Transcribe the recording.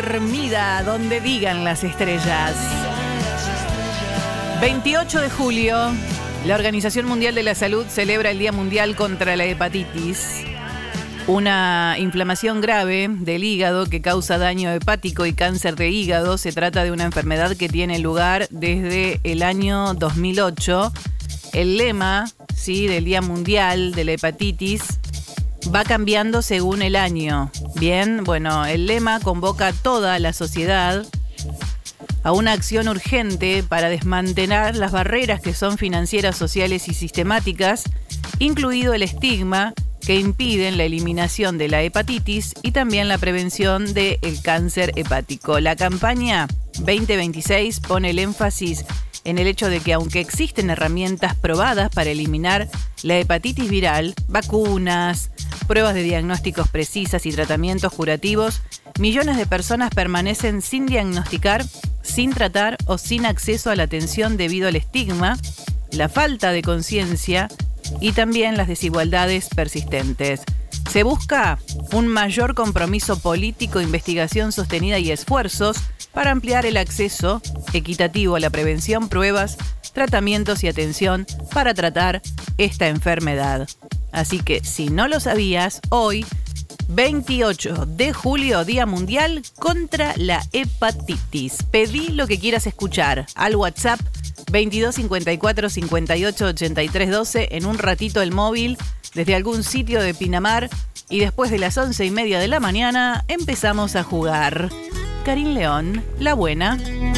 dormida, donde digan las estrellas. 28 de julio, la Organización Mundial de la Salud celebra el Día Mundial contra la Hepatitis, una inflamación grave del hígado que causa daño hepático y cáncer de hígado. Se trata de una enfermedad que tiene lugar desde el año 2008. El lema, sí, del Día Mundial de la Hepatitis va cambiando según el año. Bien, bueno, el lema convoca a toda la sociedad a una acción urgente para desmantelar las barreras que son financieras, sociales y sistemáticas, incluido el estigma que impiden la eliminación de la hepatitis y también la prevención del cáncer hepático. La campaña 2026 pone el énfasis en el hecho de que aunque existen herramientas probadas para eliminar la hepatitis viral, vacunas, pruebas de diagnósticos precisas y tratamientos curativos, millones de personas permanecen sin diagnosticar, sin tratar o sin acceso a la atención debido al estigma, la falta de conciencia y también las desigualdades persistentes. Se busca un mayor compromiso político, investigación sostenida y esfuerzos para ampliar el acceso equitativo a la prevención, pruebas, tratamientos y atención para tratar esta enfermedad. Así que, si no lo sabías, hoy, 28 de julio, Día Mundial contra la Hepatitis. Pedí lo que quieras escuchar al WhatsApp 22 54 58 83 12. En un ratito el móvil desde algún sitio de Pinamar. Y después de las 11:30 de la mañana empezamos a jugar. Karin León, la buena.